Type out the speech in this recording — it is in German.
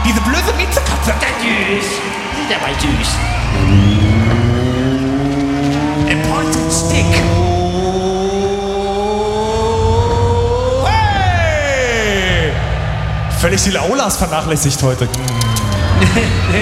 Diese blöde Miezekatze. Der war süß. A pointed stick. Hey! Völlig die Laulas vernachlässigt heute.